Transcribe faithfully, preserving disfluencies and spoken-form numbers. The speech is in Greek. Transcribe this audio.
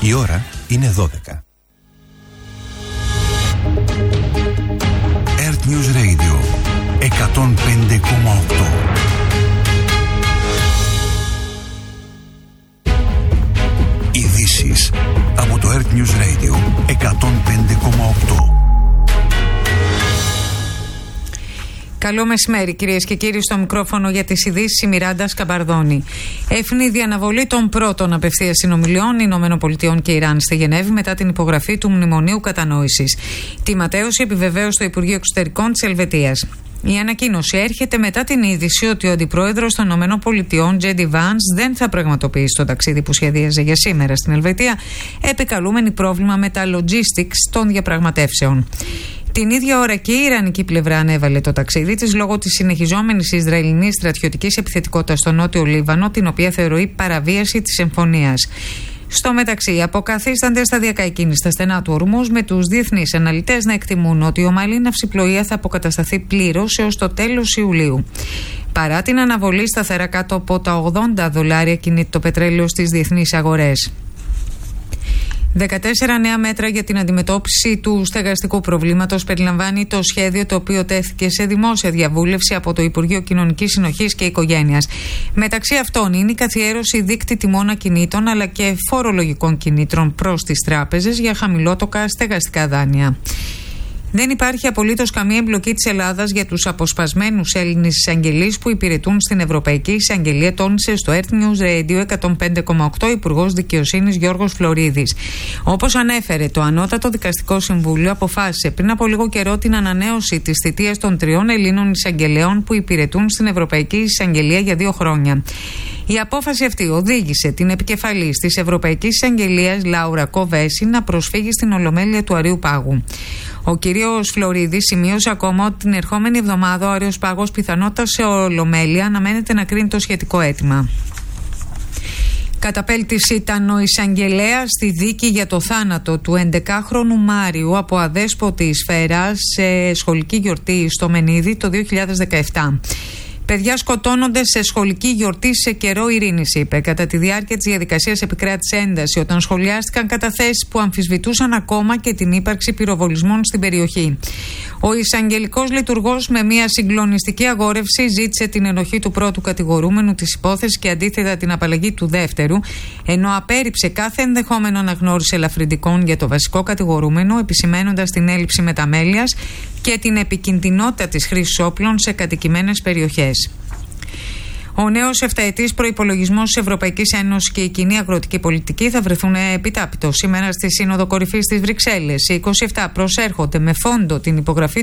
Η ώρα είναι δώδεκα. Earth News Radio εκατόν πέντε κόμμα οκτώ. Ειδήσεις από το Earth News Radio εκατόν πέντε κόμμα οκτώ. Καλό μεσημέρι, κυρίες και κύριοι. Στο μικρόφωνο για τις ειδήσεις η Μιράντα Σκαμπαρδόνη. Εύνηδη αναβολή των πρώτων απευθείας συνομιλιών Ηνωμένων Πολιτειών και Ιράν στη Γενέβη μετά την υπογραφή του Μνημονίου Κατανόησης. Τη ματέωση επιβεβαίωσε το Υπουργείο Εξωτερικών της Ελβετίας. Η ανακοίνωση έρχεται μετά την είδηση ότι ο αντιπρόεδρος των Ηνωμένων Πολιτειών, τζέι ντι Vance, δεν θα πραγματοποιήσει το ταξίδι που σχεδίαζε για σήμερα στην Ελβετία, επικαλούμενη πρόβλημα με τα logistics των διαπραγματεύσεων. Την ίδια ώρα και η Ιρανική πλευρά ανέβαλε το ταξίδι της λόγω της συνεχιζόμενης Ισραηλινής στρατιωτικής επιθετικότητας στο νότιο Λίβανο, την οποία θεωρεί παραβίαση της συμφωνίας. Στο μεταξύ, αποκαθίστανται σταδιακά η κίνηση στα στενά του Ορμούζ, με τους διεθνείς αναλυτές να εκτιμούν ότι η ομαλή ναυσιπλοεία θα αποκατασταθεί πλήρως έως το τέλος Ιουλίου. Παρά την αναβολή, σταθερά κάτω από τα ογδόντα δολάρια κινείται το πετρέλαιο στις διεθνείς αγορές. δεκατέσσερα νέα μέτρα για την αντιμετώπιση του στεγαστικού προβλήματος περιλαμβάνει το σχέδιο, το οποίο τέθηκε σε δημόσια διαβούλευση από το Υπουργείο Κοινωνικής Συνοχής και Οικογένειας. Μεταξύ αυτών είναι η καθιέρωση δείκτη τιμών ακινήτων αλλά και φορολογικών κινήτρων προς τις τράπεζες για χαμηλότοκα στεγαστικά δάνεια. Δεν υπάρχει απολύτως καμία εμπλοκή της Ελλάδας για τους αποσπασμένους Έλληνες εισαγγελείς που υπηρετούν στην Ευρωπαϊκή Εισαγγελία, τόνισε στο Earth News Radio εκατόν πέντε κόμμα οκτώ Υπουργός Δικαιοσύνης Γιώργος Φλωρίδης. Όπως ανέφερε, το Ανώτατο Δικαστικό Συμβούλιο αποφάσισε πριν από λίγο καιρό την ανανέωση της θητείας των τριών Ελλήνων εισαγγελέων που υπηρετούν στην Ευρωπαϊκή Εισαγγελία για δύο χρόνια. Η απόφαση αυτή οδήγησε την επικεφαλής της Ευρωπαϊκής Εισαγγελίας, Λάουρα Κοβέση, να προσφύγει στην Ολομέλεια του Αρείου Πάγου. Ο κύριος Φλωρίδης σημείωσε ακόμα ότι την ερχόμενη εβδομάδα ο Άρειος Πάγος πιθανότατα σε Ολομέλεια αναμένεται να κρίνει το σχετικό αίτημα. Καταπέλτης ήταν ο εισαγγελέας στη δίκη για το θάνατο του έντεκαχρονου Μάριου από αδέσποτη σφαίρα σε σχολική γιορτή στο Μενίδη το δύο χιλιάδες δεκαεπτά. Παιδιά σκοτώνονται σε σχολική γιορτή σε καιρό ειρήνης, είπε. Κατά τη διάρκεια της διαδικασίας επικράτησε ένταση όταν σχολιάστηκαν καταθέσεις που αμφισβητούσαν ακόμα και την ύπαρξη πυροβολισμών στην περιοχή. Ο εισαγγελικός λειτουργός με μια συγκλονιστική αγόρευση ζήτησε την ενοχή του πρώτου κατηγορούμενου της υπόθεσης και αντίθετα την απαλλαγή του δεύτερου, ενώ απέρριψε κάθε ενδεχόμενο αναγνώριση ελαφρυντικών για το βασικό κατηγορούμενο, επισημένοντας την έλλειψη μεταμέλειας και την επικινδυνότητα της χρήσης όπλων σε κατοικημένες περιοχές. Ο νέος εφταετής προϋπολογισμός της Ευρωπαϊκής Ένωσης και η κοινή αγροτική πολιτική θα βρεθούν επιτάπητο σήμερα στη Σύνοδο Κορυφής της Βρυξέλλες. Οι είκοσι επτά προσέρχονται με φόντο την υπογραφή